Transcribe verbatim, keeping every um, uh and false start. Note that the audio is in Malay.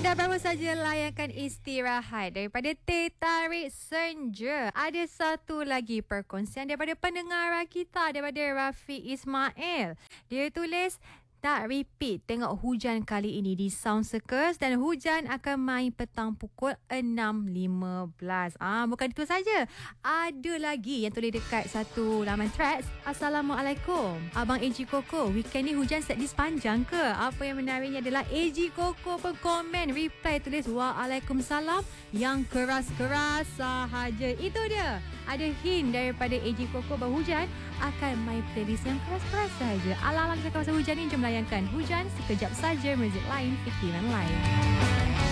Anda baru saja layankan istirahat daripada Teh Tarik Senja. Ada satu lagi perkongsian daripada pendengar kita, daripada Rafiq Ismail. Dia tulis, tak repeat tengok hujan kali ini di Sound Circus dan hujan akan main petang pukul enam lima belas. Ah, bukan itu saja. Ada lagi yang tulis dekat satu laman threads. Assalamualaikum. Abang A G Koko, weekend ni hujan set di sepanjang ke? Apa yang menariknya adalah A G Koko pun komen, reply tulis Waalaikumsalam yang keras-keras sahaja. Itu dia. Ada hint daripada A G Koko bahawa hujan akan main playlist yang keras-keras sahaja. Ala-ala kita kawasan hujan ni, jom layankan hujan sekejap saja, muzik lain, fikiran lain.